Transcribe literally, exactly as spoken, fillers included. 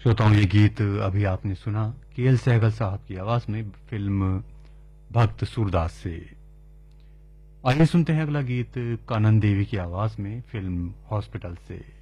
श्रोताओं, ये गीत अभी आपने सुना के एल सहगल साहब की आवाज में फिल्म भक्त सूरदास से। आइए सुनते हैं अगला गीत कानन देवी की आवाज में फिल्म हॉस्पिटल से।